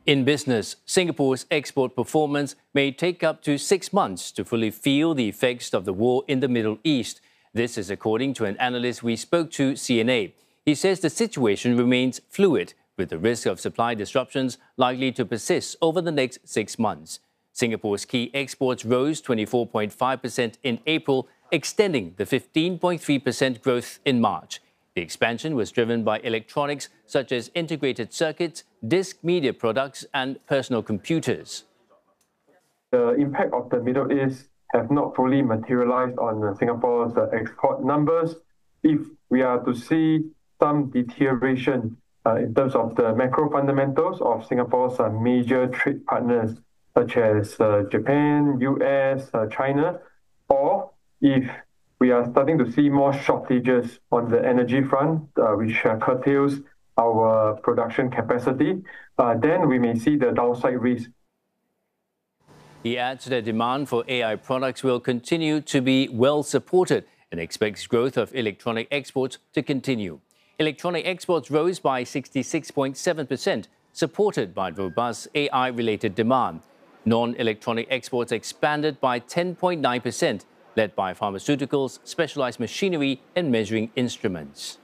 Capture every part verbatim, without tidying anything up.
In business, Singapore's export performance may take up to six months to fully feel the effects of the war in the Middle East. This is according to an analyst we spoke to C N A. He says the situation remains fluid, with the risk of supply disruptions likely to persist over the next six months. Singapore's key exports rose twenty-four point five percent in April, extending the fifteen point three percent growth in March. The expansion was driven by electronics such as integrated circuits, disc media products, and personal computers. The impact of the Middle East have not fully materialized on Singapore's export numbers. If we are to see some deterioration uh, in terms of the macro fundamentals of Singapore's uh, major trade partners, such as uh, Japan, U S, uh, China, or if we are starting to see more shortages on the energy front, uh, which uh, curtails our production capacity, uh, then we may see the downside risk. He adds that demand for A I products will continue to be well supported and expects growth of electronic exports to continue. Electronic exports rose by sixty-six point seven percent, supported by robust A I-related demand. Non-electronic exports expanded by ten point nine percent, led by pharmaceuticals, specialized machinery, and measuring instruments.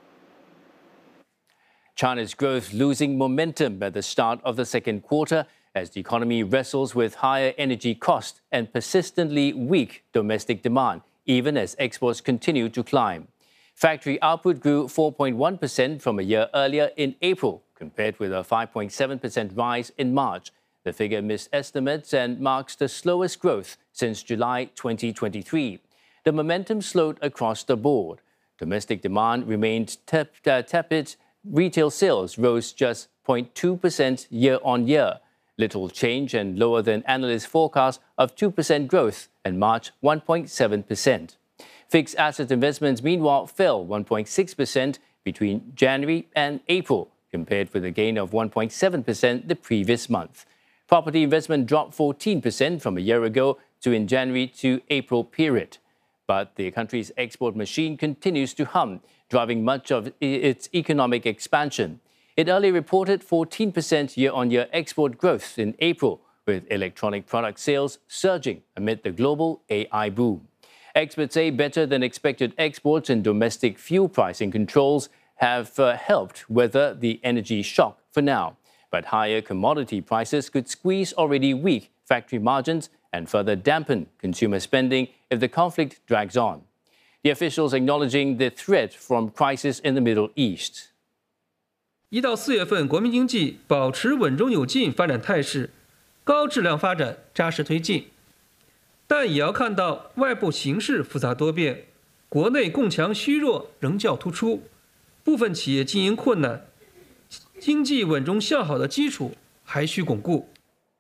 China's growth losing momentum at the start of the second quarter as the economy wrestles with higher energy costs and persistently weak domestic demand, even as exports continue to climb. Factory output grew four point one percent from a year earlier in April, compared with a five point seven percent rise in March. The figure missed estimates and marks the slowest growth since July twenty twenty-three. The momentum slowed across the board. Domestic demand remained tep uh, tepid. Retail sales rose just zero point two percent year-on-year. Little change and lower than analysts' forecast of two percent growth, and March one point seven percent. Fixed asset investments, meanwhile, fell one point six percent between January and April, compared with a gain of one point seven percent the previous month. Property investment dropped fourteen percent from a year ago to in January to April period. But the country's export machine continues to hum, driving much of its economic expansion. It earlier reported fourteen percent year-on-year export growth in April, with electronic product sales surging amid the global A I boom. Experts say better than expected exports and domestic fuel pricing controls have uh, helped weather the energy shock for now. But higher commodity prices could squeeze already weak factory margins and further dampen consumer spending if the conflict drags on. The officials acknowledging the threat from crisis in the Middle East. 一到四月份，国民经济保持稳中有进发展态势，高质量发展扎实推进。但也要看到外部形势复杂多变，国内供强虚弱仍较突出，部分企业经营困难。 经济稳中向好的基础还需巩固。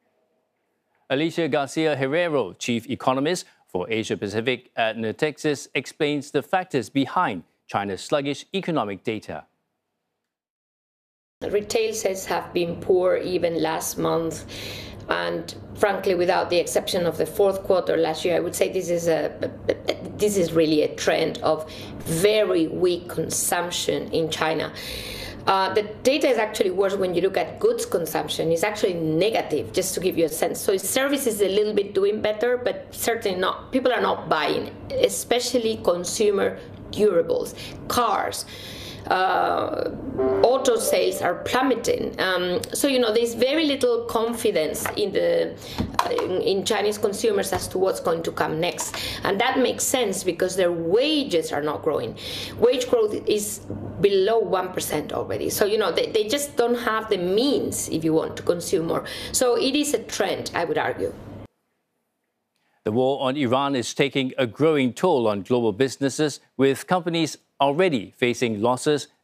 Alicia Garcia Herrero, Chief Economist for Asia Pacific at Natixis, explains the factors behind China's sluggish economic data. Retail sales have been poor even last month, and frankly, without the exception of the fourth quarter last year, I would say this is a this is really a trend of very weak consumption in China. Uh, the data is actually worse when you look at goods consumption. It's actually negative, just to give you a sense. So services is a little bit doing better, but certainly not. People are not buying, especially consumer durables, cars. Uh, auto sales are plummeting. Um, so, you know, there's very little confidence in the uh, in, in Chinese consumers as to what's going to come next. And that makes sense because their wages are not growing. Wage growth is below one percent already. So, you know, they, they just don't have the means, if you want, to consume more. So it is a trend, I would argue. The war on Iran is taking a growing toll on global businesses, with companies already facing losses